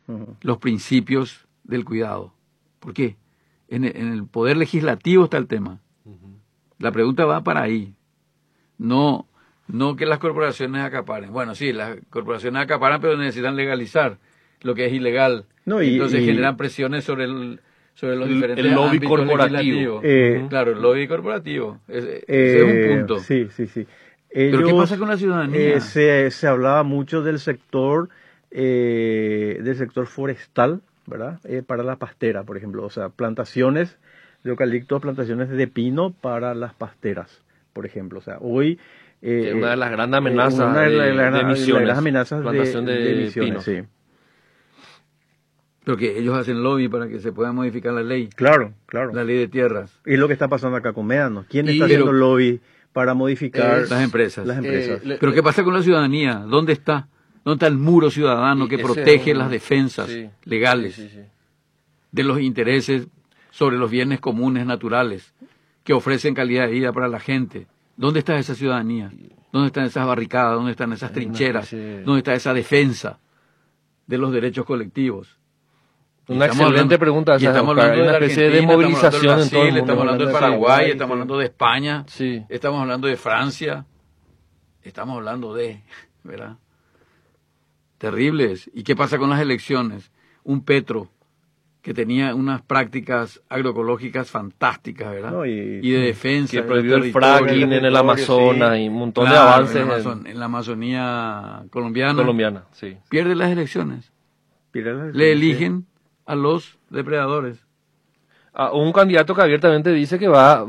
los principios del cuidado. ¿Por qué? En el poder legislativo está el tema. La pregunta va para ahí. No que las corporaciones acaparen. Bueno, sí, las corporaciones acaparan, pero necesitan legalizar lo que es ilegal. Entonces generan presiones sobre los diferentes el lobby ámbitos corporativo. Claro, el lobby corporativo. Ese es un punto. Sí. Pero ¿qué pasa con la ciudadanía? Se hablaba mucho del sector forestal, ¿verdad? Para la pastera, por ejemplo. O sea, plantaciones de eucalipto, plantaciones de pino para las pasteras, por ejemplo. O sea, hoy... que es una de las grandes amenazas de emisiones. Plantación de emisiones, sí. Pero que ellos hacen lobby para que se pueda modificar la ley. Claro. La ley de tierras. Y lo que está pasando acá con Médanos. ¿Quién está haciendo lobby para modificar las empresas? Pero ¿qué ¿qué pasa con la ciudadanía? ¿Dónde está? ¿Dónde está el muro ciudadano que protege las defensas legales de los intereses sobre los bienes comunes naturales que ofrecen calidad de vida para la gente? ¿Dónde está esa ciudadanía? ¿Dónde están esas barricadas? ¿Dónde están esas trincheras? ¿Dónde está esa defensa de los derechos colectivos? Una excelente pregunta. Y estamos hablando de una especie de movilización en todo el mundo. Estamos hablando de Paraguay, estamos hablando de España, sí. Estamos hablando de Francia, estamos hablando de, ¿verdad? Terribles. ¿Y qué pasa con las elecciones? Un Petro que tenía unas prácticas agroecológicas fantásticas, ¿verdad? Y de defensa. Que prohibió el fracking en el Amazonas y un montón de avances. En la Amazonía colombiana. Sí. Pierde las elecciones. Le eligen a los depredadores. Un candidato que abiertamente dice que va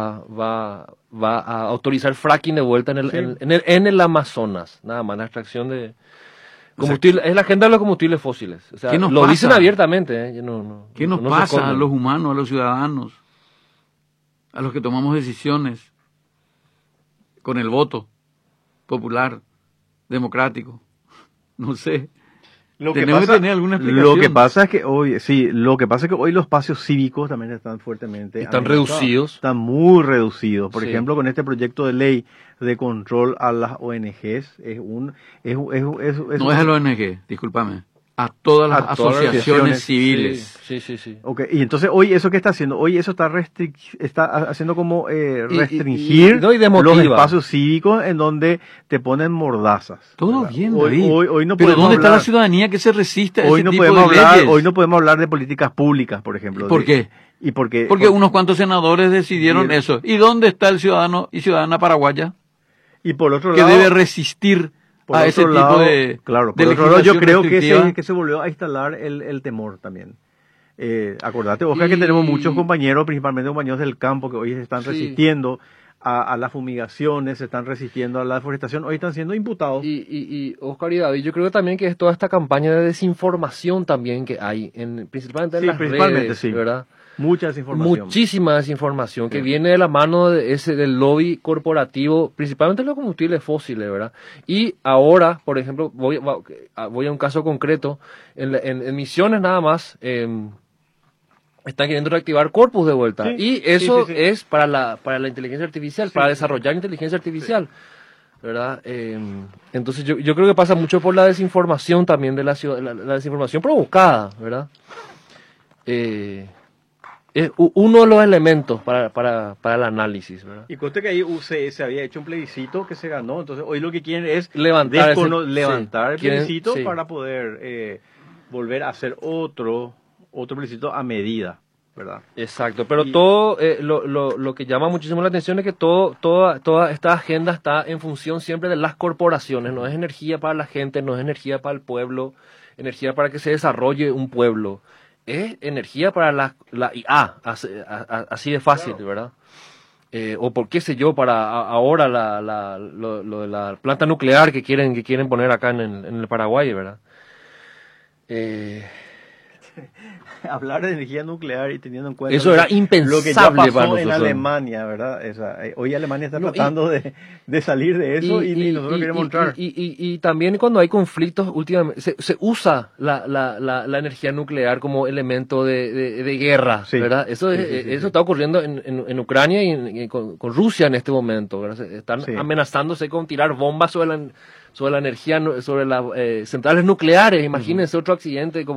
a autorizar fracking de vuelta en el Amazonas, nada más la extracción de combustible, es la agenda de los combustibles fósiles. O sea, lo dicen abiertamente. ¿Qué nos pasa a los humanos, a los ciudadanos, a los que tomamos decisiones con el voto popular, democrático? No sé. Tenemos que tener alguna explicación. Lo que pasa es que hoy los espacios cívicos también están fuertemente... Están reducidos. Están muy reducidos. Por ejemplo, con este proyecto de ley de control a las ONGs, no es a las ONG, discúlpame. A todas las asociaciones civiles. Sí. Okay, y entonces hoy eso que está haciendo, eso está haciendo como restringir los espacios cívicos en donde te ponen mordazas. Todo ¿verdad? bien, hoy no pero ¿dónde está la ciudadanía que se resiste a ese tipo de leyes? Hoy no podemos hablar de políticas públicas, por ejemplo. ¿Por qué? Porque unos cuantos senadores decidieron eso. ¿Y dónde está el ciudadano y ciudadana paraguaya? Y por otro lado, que debe resistir a ese tipo de por otro lado, yo creo que se volvió a instalar el temor también. Acordate, Oscar, que tenemos muchos compañeros, principalmente compañeros del campo, que hoy se están resistiendo a las fumigaciones, se están resistiendo a la deforestación, hoy están siendo imputados. Y Oscar y David, yo creo también que es toda esta campaña de desinformación también que hay, principalmente en las redes, ¿verdad? Mucha desinformación. Muchísima desinformación que viene de la mano del lobby corporativo, principalmente los combustibles fósiles, ¿verdad? Y ahora, por ejemplo, voy a un caso concreto, en Misiones nada más, están queriendo reactivar Corpus de vuelta. Sí, y eso es para la inteligencia artificial, para desarrollar inteligencia artificial. ¿Verdad? Entonces yo creo que pasa mucho por la desinformación también de la desinformación provocada, ¿verdad? Es uno de los elementos para el análisis, ¿verdad? Y conste que ahí se había hecho un plebiscito que se ganó, entonces hoy lo que quieren es levantar el plebiscito para poder volver a hacer otro plebiscito a medida, ¿verdad? Exacto, pero todo lo que llama muchísimo la atención es que toda esta agenda está en función siempre de las corporaciones, no es energía para la gente, no es energía para el pueblo, energía para que se desarrolle un pueblo. Es energía para la IA, así de fácil, claro. ¿Verdad? O por qué sé yo, para ahora lo de la planta nuclear que quieren poner acá en el Paraguay, ¿verdad? Hablar de energía nuclear y teniendo en cuenta eso era impensable lo que ya pasó para nosotros en Alemania, ¿verdad? Hoy Alemania está tratando de salir de eso y nosotros queremos entrar. Y también cuando hay conflictos últimamente se usa la energía nuclear como elemento de guerra, ¿verdad? Eso está ocurriendo en Ucrania y con Rusia en este momento, ¿verdad? Están amenazándose con tirar bombas sobre la energía, sobre las centrales nucleares. Imagínense otro accidente como